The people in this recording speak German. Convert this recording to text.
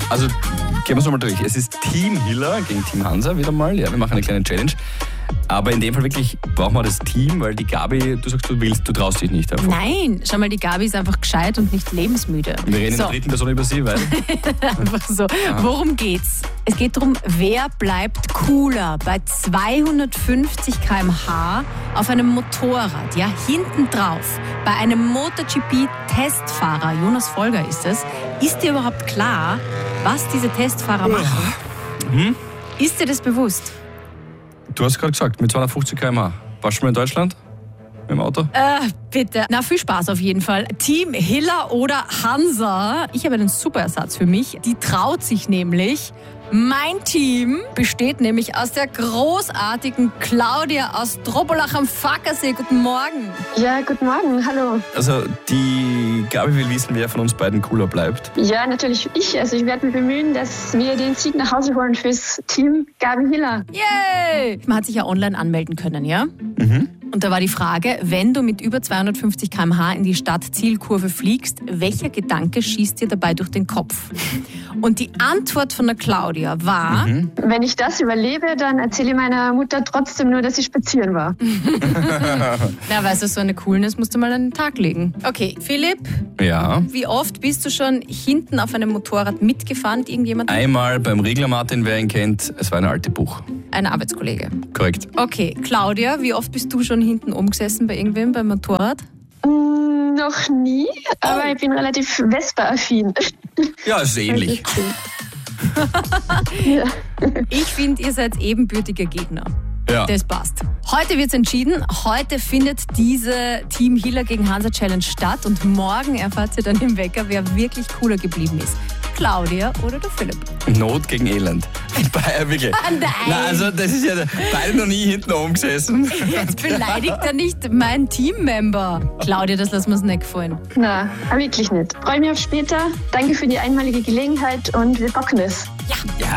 Also gehen wir es nochmal durch. Es ist Team Hiller gegen Team Hansa wieder mal. Ja, wir machen eine kleine Challenge. Aber in dem Fall wirklich brauchen wir das Team, weil die Gabi, du sagst, du traust dich nicht einfach. Nein, schau mal, die Gabi ist einfach gescheit und nicht lebensmüde. Wir reden in der dritten Person über sie, weil... Einfach so. Worum geht's? Es geht darum, wer bleibt cooler bei 250 km/h auf einem Motorrad, ja, hinten drauf, bei einem MotoGP-Testfahrer, Jonas Folger ist es. Ist dir überhaupt klar, was diese Testfahrer machen? Ist dir das bewusst? Du hast gerade gesagt, mit 250 km/h. Warst du mal in Deutschland mit dem Auto? Bitte. Na, viel Spaß auf jeden Fall. Team Hiller oder Hansa. Ich habe einen super Ersatz für mich. Die traut sich nämlich. Mein Team besteht nämlich aus der großartigen Claudia aus Drobolach am Fackersee. Guten Morgen. Ja, guten Morgen, hallo. Also die Gabi will wissen, wer von uns beiden cooler bleibt. Ja, natürlich ich. Also ich werde mich bemühen, dass wir den Sieg nach Hause holen fürs Team Gabi Hiller. Yay! Man hat sich ja online anmelden können, ja? Und da war die Frage, wenn du mit über 250 km/h in die Stadtzielkurve fliegst, welcher Gedanke schießt dir dabei durch den Kopf? Und die Antwort von der Claudia war... Wenn ich das überlebe, dann erzähle ich meiner Mutter trotzdem nur, dass ich spazieren war. Na, weißt du, so eine Coolness musst du mal an den Tag legen. Okay, Philipp, Ja. wie oft bist du schon hinten auf einem Motorrad mitgefahren mit irgendjemandem? Einmal beim Regler Martin, wer ihn kennt, es war eine alte Buch. Ein Arbeitskollege. Korrekt. Okay, Claudia, wie oft bist du schon hinten umgesessen bei irgendwem beim Motorrad? Noch nie, aber ich bin relativ Vespa-affin. Ja, es ist ähnlich. Ja. Ich finde, ihr seid ebenbürtige Gegner. Ja. Das passt. Heute wird's entschieden. Heute findet diese Team Hiller gegen Hansa Challenge statt und morgen erfahrt ihr dann im Wecker, wer wirklich cooler geblieben ist. Claudia oder der Philipp? Not gegen Elend. Wirklich. Nein. Na, also das ist ja beide noch nie hinten umgesessen. Jetzt beleidigt er nicht meinen Teammember. Claudia, das lassen wir uns nicht gefallen. Na, wirklich nicht. Freue mich auf später. Danke für die einmalige Gelegenheit und wir packen es. Ja,